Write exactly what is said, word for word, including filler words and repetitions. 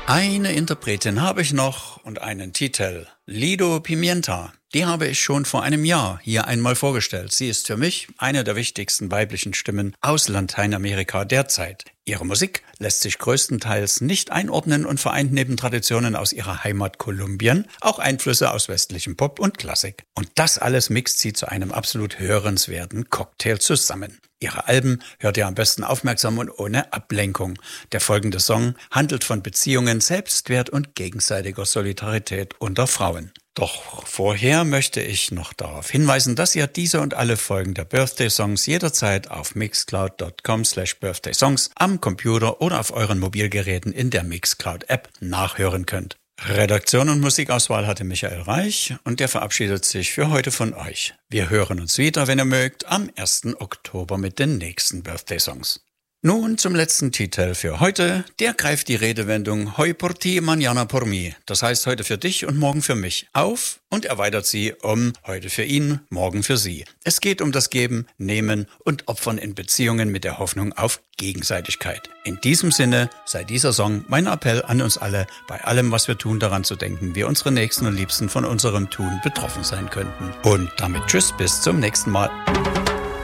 Eine Interpretin habe ich noch und einen Titel. Lido Pimienta. Die habe ich schon vor einem Jahr hier einmal vorgestellt. Sie ist für mich eine der wichtigsten weiblichen Stimmen aus Lateinamerika derzeit. Ihre Musik lässt sich größtenteils nicht einordnen und vereint neben Traditionen aus ihrer Heimat Kolumbien auch Einflüsse aus westlichem Pop und Klassik. Und das alles mixt sie zu einem absolut hörenswerten Cocktail zusammen. Ihre Alben hört ihr am besten aufmerksam und ohne Ablenkung. Der folgende Song handelt von Beziehungen, Selbstwert und gegenseitiger Solidarität unter Frauen. Doch vorher möchte ich noch darauf hinweisen, dass ihr diese und alle Folgen der Birthday Songs jederzeit auf mixcloud dot com slash birthday songs am Computer oder auf euren Mobilgeräten in der Mixcloud App nachhören könnt. Redaktion und Musikauswahl hatte Michael Reich und der verabschiedet sich für heute von euch. Wir hören uns wieder, wenn ihr mögt, am ersten Oktober mit den nächsten Birthday Songs. Nun zum letzten Titel für heute. Der greift die Redewendung Hoy por ti, mañana por mí. Das heißt heute für dich und morgen für mich auf und erweitert sie um heute für ihn, morgen für sie. Es geht um das Geben, Nehmen und Opfern in Beziehungen mit der Hoffnung auf Gegenseitigkeit. In diesem Sinne sei dieser Song mein Appell an uns alle, bei allem, was wir tun, daran zu denken, wie unsere Nächsten und Liebsten von unserem Tun betroffen sein könnten. Und damit tschüss, bis zum nächsten Mal.